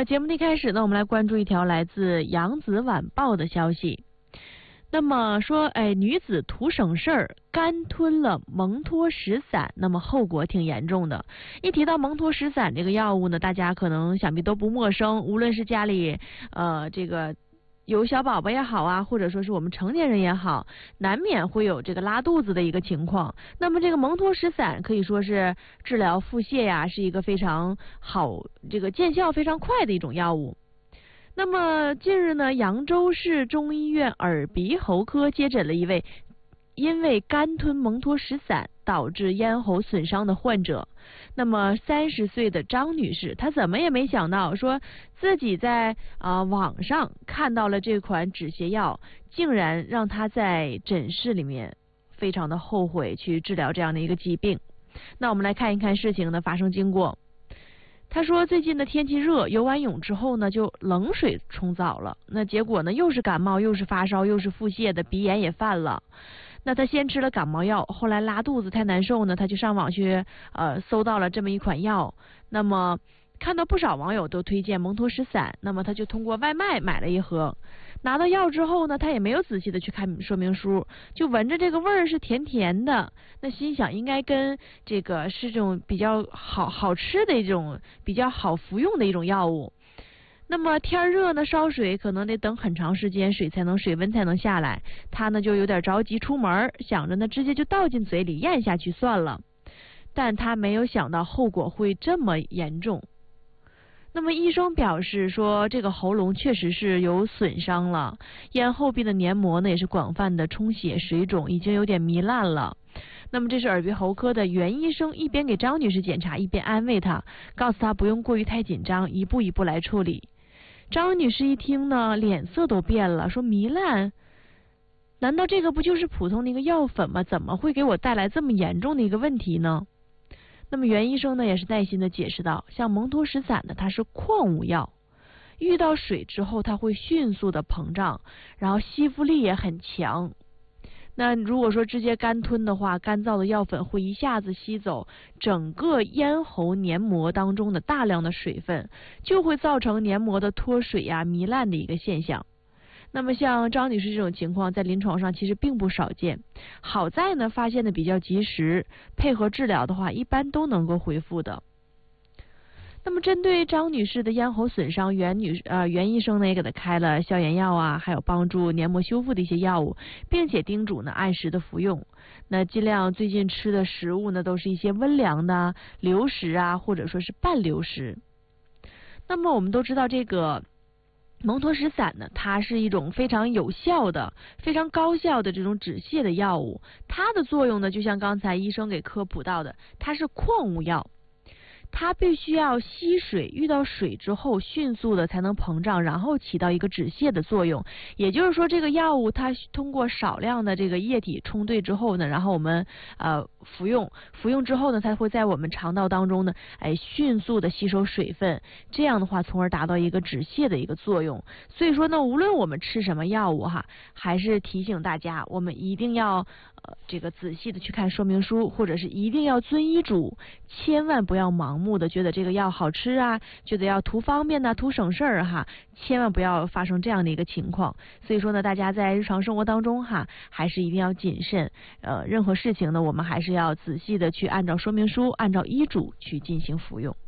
节目的一开始呢，我们来关注一条来自《扬子晚报》的消息。那么说，女子图省事儿，干吞了蒙脱石散，那么后果挺严重的。一提到蒙脱石散这个药物呢，大家可能想必都不陌生，无论是家里这个有小宝宝也好啊，或者说是我们成年人也好，难免会有这个拉肚子的一个情况。那么这个蒙脱石散可以说是治疗腹泻呀，是一个非常好、这个见效非常快的一种药物。那么近日呢，扬州市中医院耳鼻喉科接诊了一位因为干吞蒙脱石散导致咽喉损伤的患者。那么30岁的张女士，她怎么也没想到，说自己在网上看到了这款止泻药，竟然让她在诊室里面非常的后悔去治疗这样的一个疾病。那我们来看一看事情的发生经过。他说最近的天气热，游完泳之后呢，就冷水冲澡了。那结果呢，又是感冒，又是发烧，又是腹泻的，鼻炎也犯了。那他先吃了感冒药，后来拉肚子太难受呢，他就上网去搜到了这么一款药。那么看到不少网友都推荐蒙脱石散，那么他就通过外卖买了一盒。拿到药之后呢，他也没有仔细的去看说明书，就闻着这个味儿是甜甜的，那心想应该跟这个是这种比较好吃的一种比较好服用的一种药物。那么天热呢，烧水可能得等很长时间，水温才能下来。他呢就有点着急出门，想着呢直接就倒进嘴里咽下去算了，但他没有想到后果会这么严重。那么医生表示说，这个喉咙确实是有损伤了，咽后壁的黏膜呢也是广泛的充血水肿，已经有点糜烂了。那么这是耳鼻喉科的袁医生一边给张女士检查，一边安慰她，告诉她不用过于太紧张，一步一步来处理。张女士一听呢，脸色都变了，说糜烂？难道这个不就是普通的一个药粉吗？怎么会给我带来这么严重的一个问题呢？那么袁医生呢也是耐心的解释道，像蒙脱石散呢，它是矿物药，遇到水之后它会迅速的膨胀，然后吸附力也很强。那如果说直接干吞的话，干燥的药粉会一下子吸走整个咽喉黏膜当中的大量的水分，就会造成黏膜的脱水呀、糜烂的一个现象。那么像张女士这种情况在临床上其实并不少见，好在呢发现的比较及时，配合治疗的话一般都能够恢复的。那么针对张女士的咽喉损伤，袁医生呢也给她开了消炎药啊，还有帮助黏膜修复的一些药物，并且叮嘱呢按时的服用。那尽量最近吃的食物呢都是一些温凉的流食啊，或者说是半流食。那么我们都知道这个蒙脱石散呢，它是一种非常有效的、非常高效的这种止泻的药物。它的作用呢，就像刚才医生给科普到的，它是矿物药，它必须要吸水，遇到水之后迅速的才能膨胀，然后起到一个止泻的作用。也就是说，这个药物它通过少量的这个液体冲兑之后呢，然后我们服用之后呢，它会在我们肠道当中呢，迅速的吸收水分，这样的话，从而达到一个止泻的一个作用。所以说呢，无论我们吃什么药物哈，还是提醒大家，我们一定要这个仔细的去看说明书，或者是一定要遵医嘱，千万不要盲目的觉得这个药好吃啊，觉得要图方便呐、图省事儿哈，千万不要发生这样的一个情况。所以说呢，大家在日常生活当中哈，还是一定要谨慎。任何事情呢，我们还是要仔细的去按照说明书、按照医嘱去进行服用。